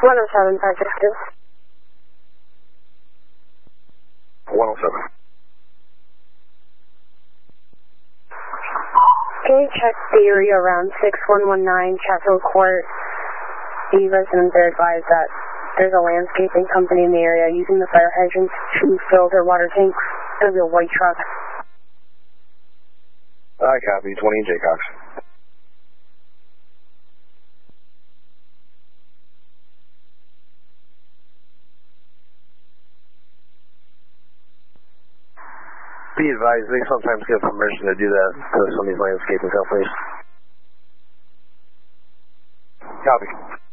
107, Pacific. 107. Can you check the area around 6119 Chatfield Court? The residents are advised that there's a landscaping company in the area using the fire hydrants to fill their water tanks. It'll be a white truck. I copy, 20 Jaycox. Be advised, they sometimes give permission to do that to some of these landscaping companies. Copy.